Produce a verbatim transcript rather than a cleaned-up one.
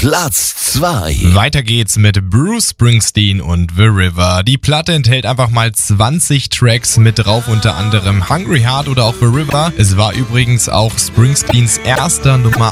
Platz zwei. Weiter geht's mit Bruce Springsteen und The River. Die Platte enthält einfach mal zwanzig Tracks mit drauf, unter anderem Hungry Heart oder auch The River. Es war übrigens auch Springsteens erster Nummer